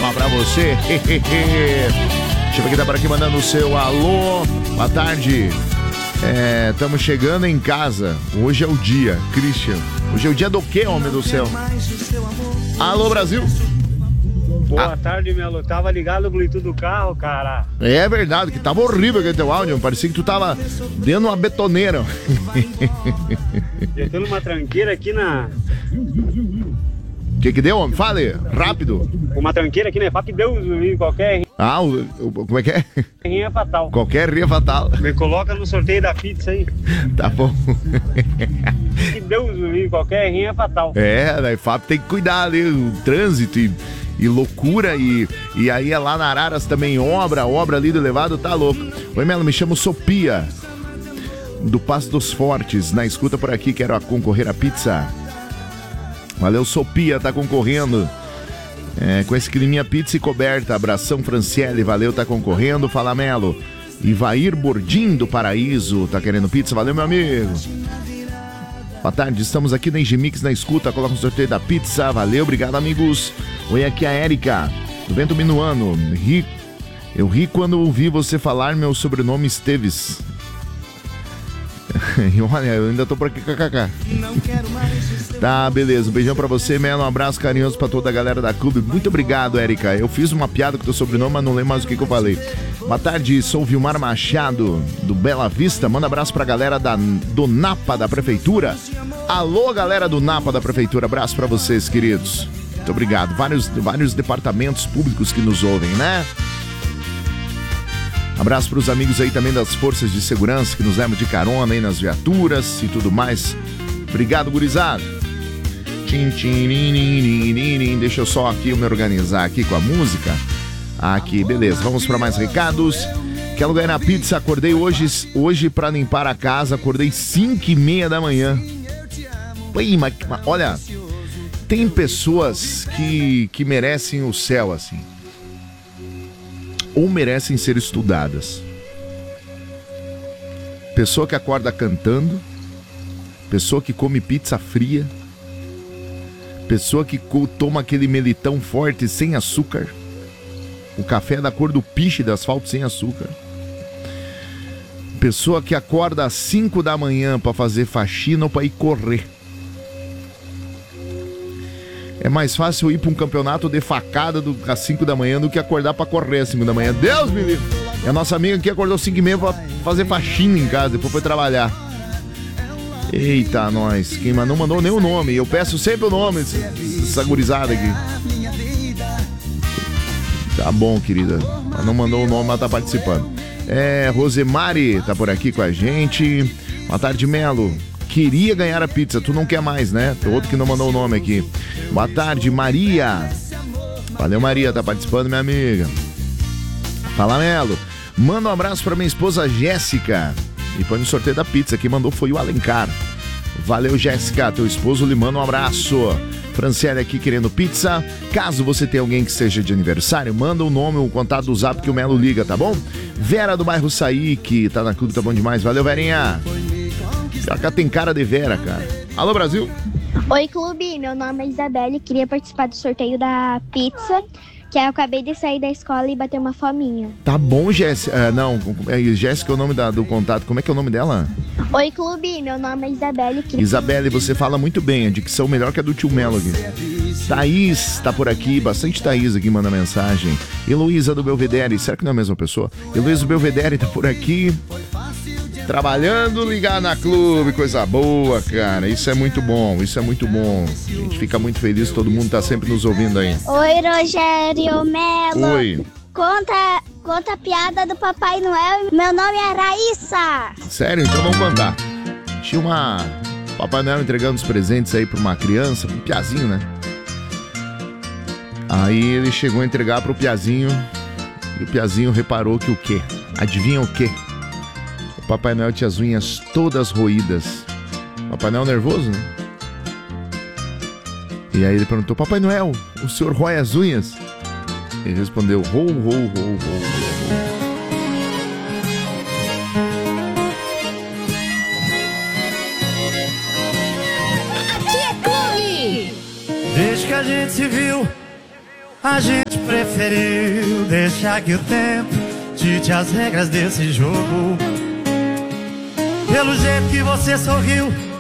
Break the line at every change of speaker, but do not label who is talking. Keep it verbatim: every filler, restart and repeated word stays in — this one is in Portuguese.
Ó, pra você. Deixa eu ver quem tá por aqui mandando o seu alô. Boa tarde. Estamos é, chegando em casa. Hoje é o dia, Christian. Hoje é o dia do quê, homem do céu? Alô, Brasil.
Boa
ah. tarde,
Melo. Tava ligado no Bluetooth do carro, cara.
É verdade, que tava horrível aquele teu áudio. Parecia que tu tava dentro uma betoneira.
Eu tô numa tranqueira aqui na...
O que que deu, homem? Fale, rápido.
Uma tranqueira aqui, né? Fala que Deus me qualquer...
Ah, o, o, como é que é?
Rinha é fatal.
Qualquer rinha fatal.
Me coloca no sorteio da pizza aí.
Tá bom.
Que Deus me qualquer rinha é fatal.
É, né? Fábio tem que cuidar ali, o trânsito e... E loucura, e, e aí é lá na Araras também obra, obra ali do elevado, tá louco. Oi, Melo, me chamo Sopia, do Passo dos Fortes, na escuta por aqui, quero concorrer à pizza. Valeu, Sopia, tá concorrendo. É, com esse climinha pizza e coberta, abração, Franciele, valeu, tá concorrendo. Fala, Melo. Ivair Bordim do Paraíso, tá querendo pizza, valeu, meu amigo. Boa tarde, estamos aqui na Engimix na escuta, coloca um sorteio da pizza, valeu, obrigado, amigos. Oi, aqui é a Érica, do Bento Minuano. Ri, eu ri quando ouvi você falar meu sobrenome Esteves. E olha, eu ainda tô por aqui, kkk. Tá, beleza, um beijão pra você, Melo, um abraço carinhoso pra toda a galera da clube. Muito obrigado, Érica, eu fiz uma piada com o teu sobrenome, mas não lembro mais o que, que eu falei. Boa tarde, sou o Vilmar Machado, do Bela Vista. Manda abraço pra galera da, do Napa da Prefeitura. Alô, galera do Napa da Prefeitura, abraço pra vocês, queridos. Muito obrigado, vários, vários departamentos públicos que nos ouvem, né? Abraço para os amigos aí também das forças de segurança que nos levam de carona aí nas viaturas e tudo mais. Obrigado, gurizada. Tchim, tchim, deixa eu só aqui me organizar aqui com a música. Aqui, beleza. Vamos para mais recados. Quero ganhar na pizza. Acordei hoje, hoje para limpar a casa. Acordei cinco e meia da manhã. Ui, mas, mas, olha, tem pessoas que, que merecem o céu assim. Ou merecem ser estudadas. Pessoa que acorda cantando, pessoa que come pizza fria, pessoa que toma aquele melitão forte sem açúcar, o café da cor do piche de asfalto sem açúcar, pessoa que acorda às cinco da manhã para fazer faxina ou para ir correr. É mais fácil ir para um campeonato de facada do, às cinco da manhã do que acordar para correr às cinco da manhã. Deus me livre! E a nossa amiga aqui acordou às cinco e meia para fazer faxina em casa, depois foi trabalhar. Eita, nós. Quem não mandou nem o nome. Eu peço sempre o nome, essa gurizada aqui. Tá bom, querida. Ela não mandou o nome, mas tá participando. É, Rosemary tá por aqui com a gente. Boa tarde, Melo. Queria ganhar a pizza, tu não quer mais, né? Tem outro que não mandou o nome aqui. Boa tarde, Maria. Valeu, Maria, tá participando, minha amiga. Fala, Melo. Manda um abraço pra minha esposa Jéssica. E põe no sorteio da pizza. Quem mandou foi o Alencar. Valeu, Jéssica. Teu esposo lhe manda um abraço. Franciele aqui querendo pizza. Caso você tenha alguém que seja de aniversário, manda o nome, o contato do zap que o Melo liga, tá bom? Vera do bairro Saí, que tá na clube, tá bom demais. Valeu, Verinha. Cá tem cara de Vera, cara. Alô, Brasil.
Oi, clube. Meu nome é Isabelle. Queria participar do sorteio da pizza, que eu acabei de sair da escola e bater uma fominha.
Tá bom, Jéssica. Uh, não, é, Jéssica é o nome da, do contato. Como é que é o nome dela?
Oi, clube. Meu nome é Isabelle. Queria...
Isabelle, você fala muito bem. A dicção melhor que a do tio Melo aqui. Thaís tá por aqui. Bastante Thaís aqui manda mensagem. Heloísa do Belvedere. Será que não é a mesma pessoa? Heloísa do Belvedere tá por aqui. Trabalhando, ligar na clube, coisa boa, cara. Isso é muito bom, isso é muito bom. A gente fica muito feliz, todo mundo tá sempre nos ouvindo aí.
Oi, Rogério Melo.
Oi.
Conta, conta a piada do Papai Noel. Meu nome é Raíssa.
Sério? Então vamos contar. Tinha uma... Papai Noel entregando os presentes aí pra uma criança, um piazinho, né? Aí ele chegou a entregar pro piazinho e o piazinho reparou que o quê? Adivinha o quê? Papai Noel tinha as unhas todas roídas. Papai Noel nervoso, né? E aí ele perguntou: Papai Noel, o senhor rói as unhas? Ele respondeu: rou, rou, rou, rou, rou.
Aqui é clube! Desde que a gente se viu, A gente preferiu deixar que o tempo dite as regras desse jogo. Pelo jeito que você sorriu,